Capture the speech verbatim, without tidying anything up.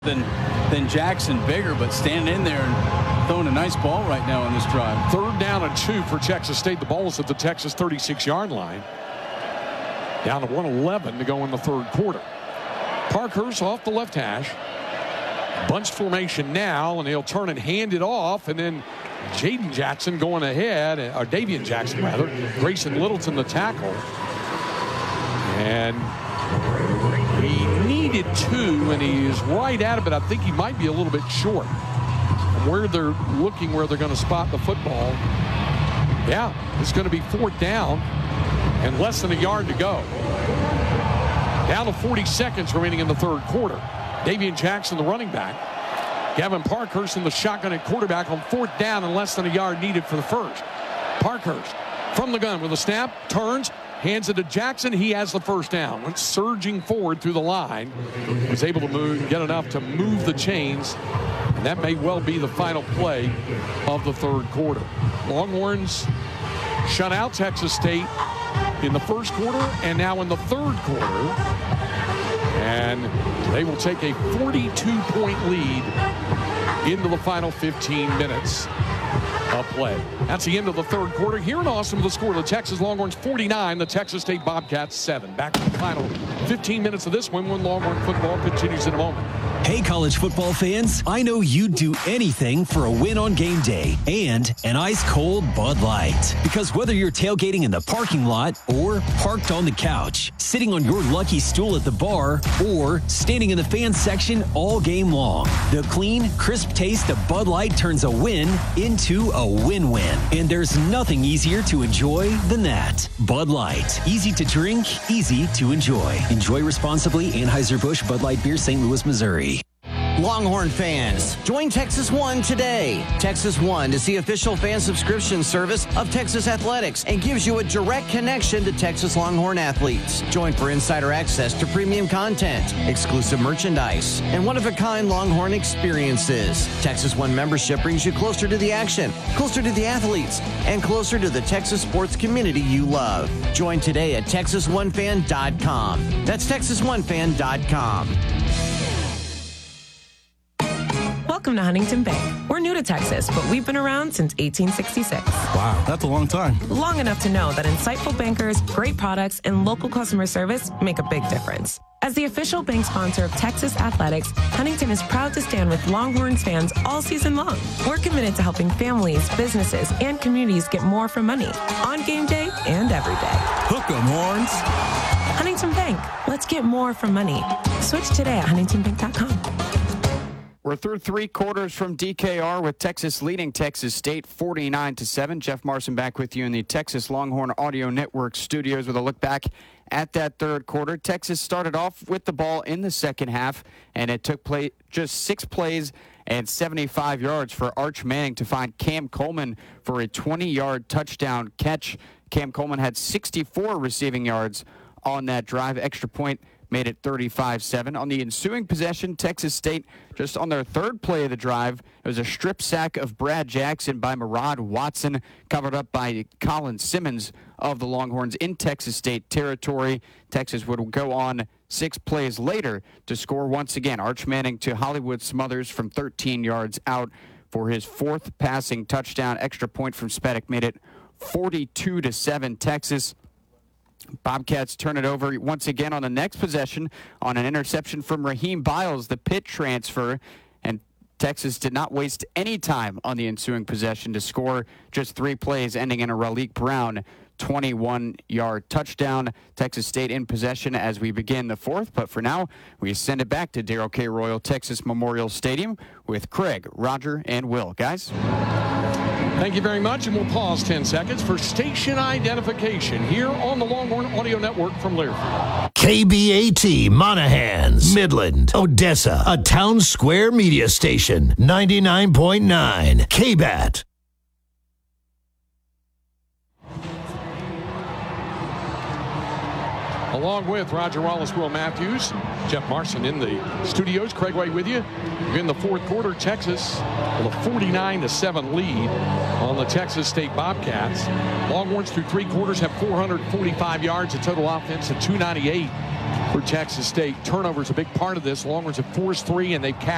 than than Jackson, bigger, but standing in there and throwing a nice ball right now on this drive. Third down and two for Texas State. The ball is at the Texas thirty-six yard line. Down to one eleven to go in the third quarter. Parkhurst off the left hash. Bunch formation now, and he'll turn and hand it off, and then Jaden Jackson going ahead, or Davian Jackson rather. Grayson Littleton the tackle. And he needed two, and he is right at it, but I think he might be a little bit short. Where they're looking, where they're going to spot the football. Yeah, it's going to be fourth down and less than a yard to go. Down to forty seconds remaining in the third quarter. Davian Jackson, the running back. Gavin Parkhurst in the shotgun at quarterback on fourth down and less than a yard needed for the first. Parkhurst from the gun with a snap, turns, hands it to Jackson. He has the first down. Went surging forward through the line. Was able to move, get enough to move the chains. And that may well be the final play of the third quarter. Longhorns shut out Texas State in the first quarter and now in the third quarter. And they will take a forty-two point lead into the final fifteen minutes of play. That's the end of the third quarter. Here in Austin, the score, the Texas Longhorns forty-nine, the Texas State Bobcats seven. Back to the final fifteen minutes of this one when Longhorn football continues in a moment. Hey, college football fans, I know you'd do anything for a win on game day and an ice-cold Bud Light. Because whether you're tailgating in the parking lot or parked on the couch, sitting on your lucky stool at the bar, or standing in the fan section all game long, the clean, crisp taste of Bud Light turns a win into a win-win. And there's nothing easier to enjoy than that. Bud Light. Easy to drink, easy to enjoy. Enjoy responsibly. Anheuser-Busch Bud Light Beer, Saint Louis, Missouri. Longhorn fans, join Texas One today. Texas One is the official fan subscription service of Texas Athletics and gives you a direct connection to Texas Longhorn athletes. Join for insider access to premium content, exclusive merchandise, and one-of-a-kind Longhorn experiences. Texas One membership brings you closer to the action, closer to the athletes, and closer to the Texas sports community you love. Join today at texas one fan dot com. That's texas one fan dot com. Welcome to Huntington Bank. We're new to Texas, but we've been around since eighteen sixty-six. Wow, that's a long time. Long enough to know that insightful bankers, great products, and local customer service make a big difference. As the official bank sponsor of Texas Athletics, Huntington is proud to stand with Longhorns fans all season long. We're committed to helping families, businesses, and communities get more for money on game day and every day. Hook 'em, Horns. Huntington Bank. Let's get more for money. Switch today at huntington bank dot com. We're through three quarters from D K R with Texas leading Texas State forty-nine to seven. Jeff Marson back with you in the Texas Longhorn Audio Network studios with a look back at that third quarter. Texas started off with the ball in the second half, and it took play just six plays and seventy-five yards for Arch Manning to find Cam Coleman for a twenty-yard touchdown catch. Cam Coleman had sixty-four receiving yards on that drive. Extra point made it thirty-five seven. On the ensuing possession, Texas State, just on their third play of the drive, it was a strip sack of Brad Jackson by Murad Watson, covered up by Colin Simmons of the Longhorns in Texas State territory. Texas would go on six plays later to score once again. Arch Manning to Hollywood Smothers from thirteen yards out for his fourth passing touchdown. Extra point from Spedick made it forty-two to seven Texas. Bobcats turn it over once again on the next possession on an interception from Raheem Biles, the Pitt transfer. And Texas did not waste any time on the ensuing possession to score just three plays, ending in a Raleek Brown twenty-one-yard touchdown. Texas State in possession as we begin the fourth. But for now, we send it back to Darrell K. Royal Texas Memorial Stadium with Craig, Roger, and Will. Guys? Thank you very much, and we'll pause ten seconds for station identification here on the Longhorn Audio Network from Learfield. K B A T Monahans, Midland, Odessa, a town square media station, ninety-nine point nine, K B A T. Along with Roger Wallace, Will Matthews, Jeff Marson in the studios. Craig Way with you. In the fourth quarter, Texas with a forty-nine to seven lead on the Texas State Bobcats. Longhorns through three quarters have four hundred forty-five yards, a total offense of two ninety-eight for Texas State. Turnovers a big part of this. Longhorns have forced three, and they've